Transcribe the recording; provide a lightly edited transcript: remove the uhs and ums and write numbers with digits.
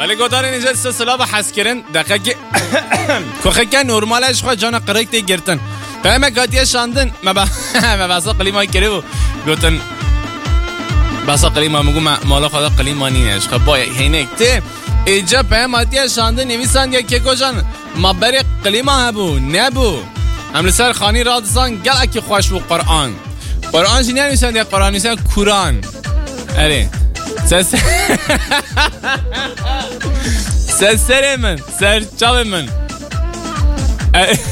ولی گدار اینجا سلسله با حس کردن دقیقه که نرمالش خواهد جانا قرق دی گرتن پیمه گاتیه شاندن ما بسا قلیمای کرده و گوتن بسا قلیمای مگو مالا خدا قلیمانی نش خب باید هینک تی اینجا پیمه گاتیه شاندن نویسان یا که کجان ما بری قلیما هبو نبو هم لسر خانی رادسان گل اکی خوش بو قرآن چی نویسان یا قرآن نویسان قرآن اره سر من سر چاو من